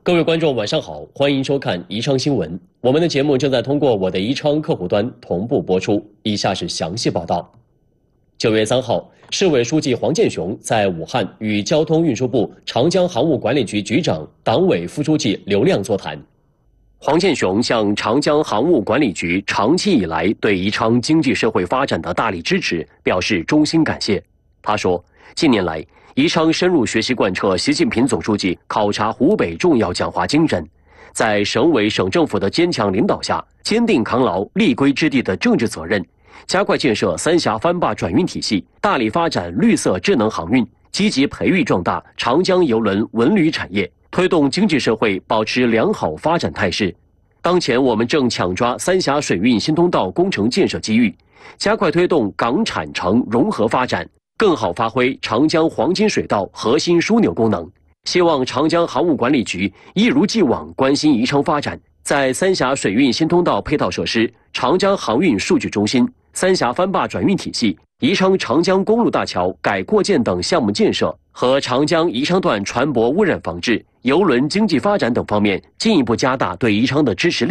各位观众，晚上好，欢迎收看宜昌新闻。我们的节目正在通过我的宜昌客户端同步播出。以下是详细报道。9月3号，市委书记黄健雄在武汉与交通运输部长江航务管理局局长、党委副书记刘亮座谈。黄健雄向长江航务管理局长期以来对宜昌经济社会发展的大力支持表示衷心感谢。他说，近年来，宜昌深入学习贯彻习近平总书记考察湖北重要讲话精神，在省委省政府的坚强领导下，坚定扛牢立规之地的政治责任，加快建设三峡翻坝转运体系，大力发展绿色智能航运，积极培育壮大长江邮轮文旅产业，推动经济社会保持良好发展态势。当前我们正抢抓三峡水运新通道工程建设机遇，加快推动港产城融合发展，更好发挥长江黄金水道核心枢纽功能。希望长江航务管理局一如既往关心宜昌发展，在三峡水运新通道配套设施、长江航运数据中心、三峡翻坝转运体系、宜昌长江公路大桥改扩建等项目建设和长江宜昌段船舶污染防治、邮轮经济发展等方面，进一步加大对宜昌的支持力